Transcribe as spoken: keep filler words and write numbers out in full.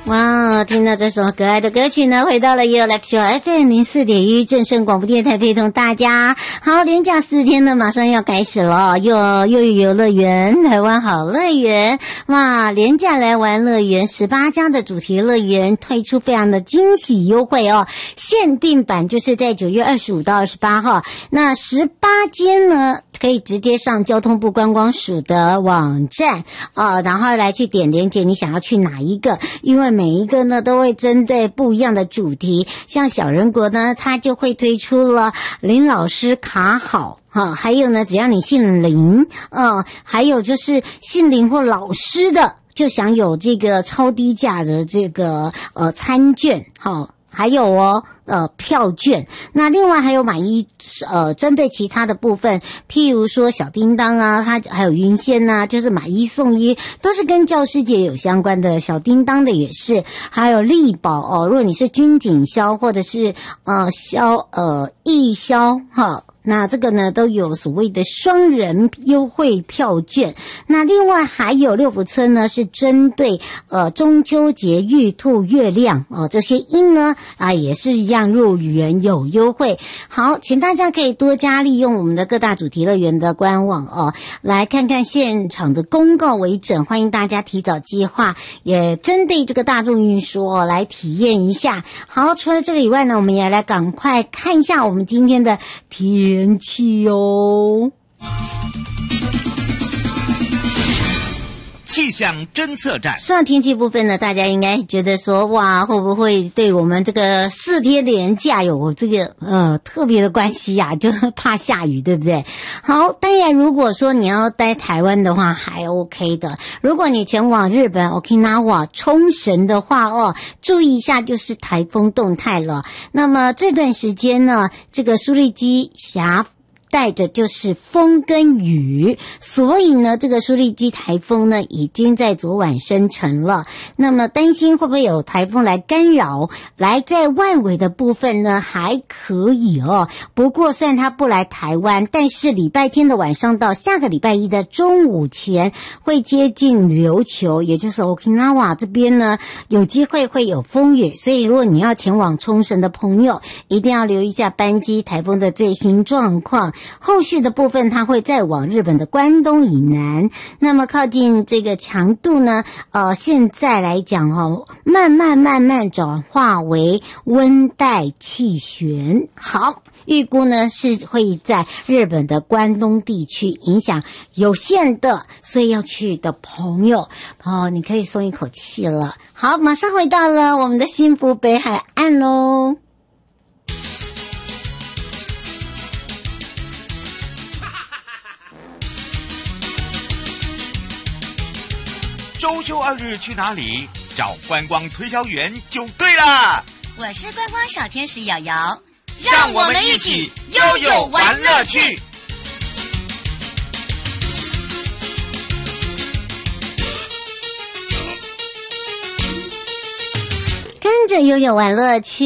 哇，听到这首可爱的歌曲呢，回到了 You Like Show F M 零四点一正声广播电台，陪同大家。好，连假四天呢，马上要开始了，又又有游乐园，台湾好乐园。哇，连假来玩乐园，十八家的主题乐园推出非常的惊喜优惠哦，限定版就是在九月二十五到二十八号，那十八间呢，可以直接上交通部观光署的网站呃，然后来去点连结你想要去哪一个，因为每一个呢都会针对不一样的主题，像小人国呢，它就会推出了林老师卡好哈，还有呢，只要你姓林，呃，还有就是姓林或老师的，就享有这个超低价的这个呃餐券，好。还有哦，呃，票券。那另外还有买一，呃，针对其他的部分，譬如说小叮当啊，它还有云仙呐、啊，就是买一送一，都是跟教师节有相关的。小叮当的也是，还有力宝哦，如果你是军警消或者是呃消呃义消哈。那这个呢都有所谓的双人优惠票券。那另外还有六福村呢是针对呃中秋节玉兔月亮哦这些鹰呢啊也是一样入园有优惠。好，请大家可以多加利用我们的各大主题乐园的官网哦，来看看现场的公告为准，欢迎大家提早计划，也针对这个大众运输哦来体验一下。好，除了这个以外呢，我们也来赶快看一下我们今天的天天气哦， 气象侦测站。 说到天气部分呢，大家应该觉得说，哇，会不会对我们这个四天连假有这个呃特别的关系呀、啊？就怕下雨，对不对？好，当然如果说你要待台湾的话，还 OK 的。如果你前往日本 Okinawa 冲绳的话哦，注意一下就是台风动态了。那么这段时间呢，这个苏力基辖带着就是风跟雨，所以呢这个苏力基台风呢已经在昨晚生成了，那么担心会不会有台风来干扰，来在外围的部分呢还可以哦，不过虽然它不来台湾，但是礼拜天的晚上到下个礼拜一的中午前会接近琉球，也就是 Okinawa 这边呢有机会会有风雨，所以如果你要前往冲绳的朋友一定要留意一下班机台风的最新状况。后续的部分它会再往日本的关东以南，那么靠近这个强度呢呃，现在来讲哦，慢慢慢慢转化为温带气旋。好，预估呢是会在日本的关东地区影响有限的，所以要去的朋友哦，你可以松一口气了。好，马上回到了我们的幸福北海岸咯。 周休二日去哪里？找观光推销员就对了。 我是观光小天使瑶瑶， 让我们一起悠悠玩乐趣。 跟着悠悠玩乐趣。